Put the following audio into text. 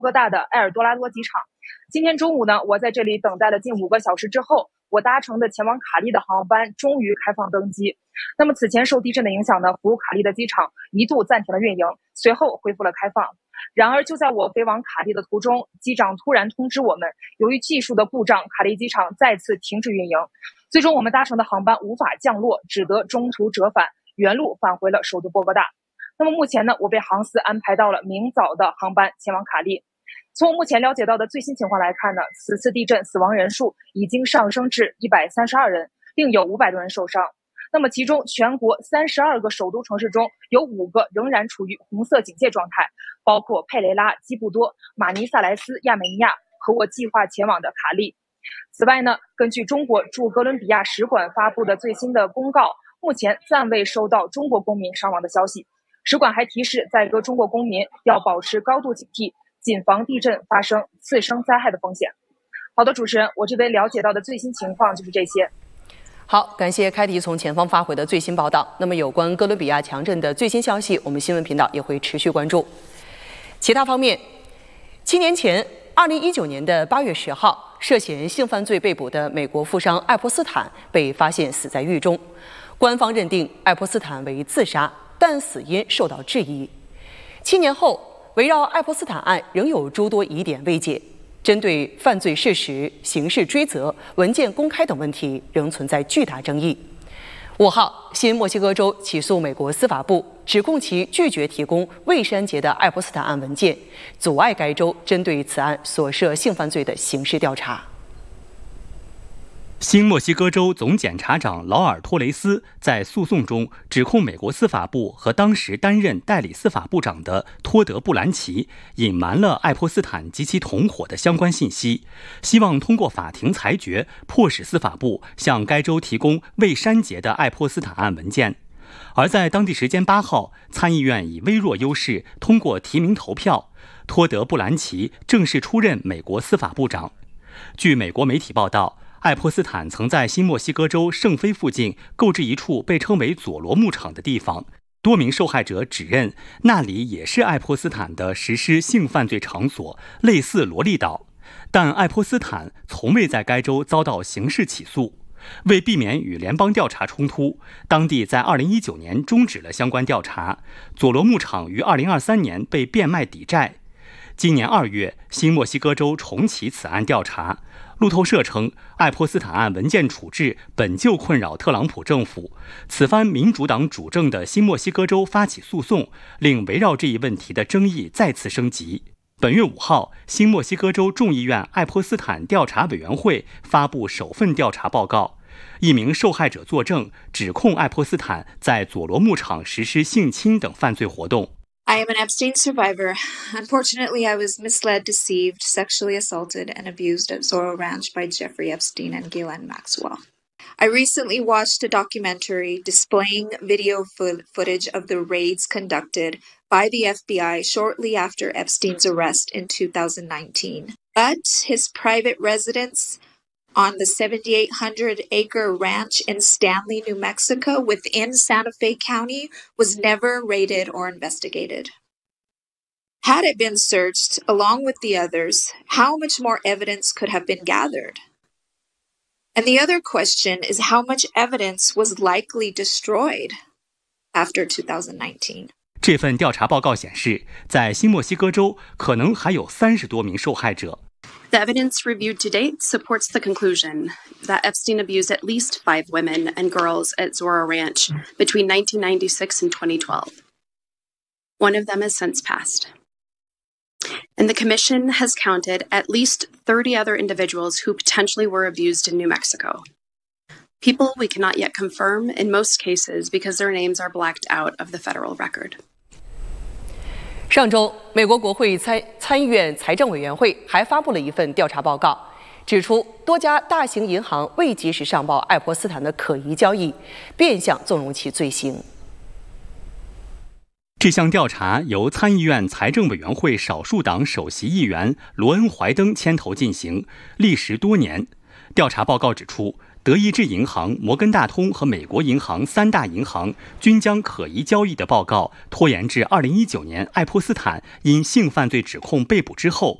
哥大的埃尔多拉多机场。今天中午呢，我在这里等待了近5个小时之后，我搭乘的前往卡利的航班终于开放登机。那么此前受地震的影响呢，服务卡利的机场一度暂停了运营，随后恢复了开放。然而就在我飞往卡利的途中，机长突然通知我们，由于技术的故障，卡利机场再次停止运营。最终我们搭乘的航班无法降落，只得中途折返，原路返回了首都波哥大。那么目前呢，我被航司安排到了明早的航班前往卡利。从目前了解到的最新情况来看呢，此次地震死亡人数已经上升至132人，另有500多人受伤。那么其中全国32个首都城市中有5个仍然处于红色警戒状态，包括佩雷拉、基布多、马尼萨莱斯、亚美尼亚和我计划前往的卡利。此外呢，根据中国驻哥伦比亚使馆发布的最新的公告，目前暂未收到中国公民伤亡的消息。使馆还提示在俄中国公民要保持高度警惕，谨防地震发生次生灾害的风险。好的，主持人，我这边了解到的最新情况就是这些。 好，感谢凯迪从前方发回的最新报道。那么有关哥伦比亚强震的最新消息，我们新闻频道也会持续关注。其他方面，7年前，2019年的8月10号，涉嫌性犯罪被捕的美国富商爱泼斯坦被发现死在狱中，官方认定爱泼斯坦为自杀，但死因受到质疑。7年后，围绕爱泼斯坦案仍有诸多疑点未解，针对犯罪事实、刑事追责、文件公开等问题仍存在巨大争议。5号，新墨西哥州起诉美国司法部，指控其拒绝提供未删节的爱泼斯坦案文件，阻碍该州针对此案所涉性犯罪的刑事调查。 新墨西哥州总检察长劳尔·托雷斯在诉讼中指控美国司法部和当时担任代理司法部长的托德·布兰奇隐瞒了爱泼斯坦及其同伙的相关信息，希望通过法庭裁决迫使司法部向该州提供未删节的爱泼斯坦案文件。而在当地时间8号，参议院以微弱优势通过提名投票，托德·布兰奇正式出任美国司法部长。据美国媒体报道，爱泼斯坦曾在新墨西哥州圣菲附近购置一处被称为佐罗牧场的地方，多名受害者指认那里也是爱泼斯坦的实施性犯罪场所，类似萝莉岛。但爱泼斯坦从未在该州遭到刑事起诉。为避免与联邦调查冲突，当地在2019年终止了相关调查。佐罗牧场于2023年被变卖抵债。今年2月，新墨西哥州重启此案调查。路透社称，爱泼斯坦案文件处置本就困扰特朗普政府，此番民主党主政的新墨西哥州发起诉讼，令围绕这一问题的争议再次升级。本月5号，新墨西哥州众议院爱泼斯坦调查委员会发布首份调查报告，一名受害者作证，指控爱泼斯坦在佐罗牧场实施性侵等犯罪活动。 I am an Epstein survivor. Unfortunately, I was misled, deceived, sexually assaulted, and abused at Zorro Ranch by Jeffrey Epstein and Ghislaine Maxwell. I recently watched a documentary displaying video footage of the raids conducted by the FBI shortly after Epstein's arrest in 2019. But his private residence on the 7,800-acre ranch in Stanley, New Mexico, within Santa Fe County, was never raided or investigated. Had it been searched along with the others, how much more evidence could have been gathered? And the other question is how much evidence was likely destroyed after 2019? 这份调查报告显示，在新墨西哥州可能还有30多名受害者。 The evidence reviewed to date supports the conclusion that Epstein abused at least 5 women and girls at Zorro Ranch between 1996 and 2012. One of them has since passed. And the commission has counted at least 30 other individuals who potentially were abused in New Mexico. People we cannot yet confirm in most cases because their names are blacked out of the federal record. 上周，美国国会参议院财政委员会还发布了一份调查报告，指出多家大型银行未及时上报爱泼斯坦的可疑交易，变相纵容其罪行。 这项调查由参议院财政委员会少数党首席议员罗恩·怀登牵头进行，历时多年。调查报告指出， 德意志银行、摩根大通和美国银行3大银行均将可疑交易的报告拖延至2019年爱泼斯坦因性犯罪指控被捕之后